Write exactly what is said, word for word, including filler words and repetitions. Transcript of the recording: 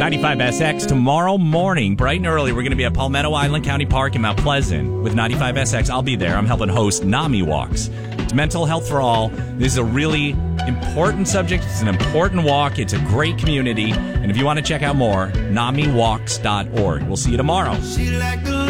ninety-five S X tomorrow morning, bright and early. We're going to be at Palmetto Island County Park in Mount Pleasant with ninety-five S X. I'll be there. I'm helping host NAMI Walks. It's mental health for all. This is a really important subject. It's an important walk. It's a great community. And if you want to check out more, nami walks dot org. We'll see you tomorrow. She like the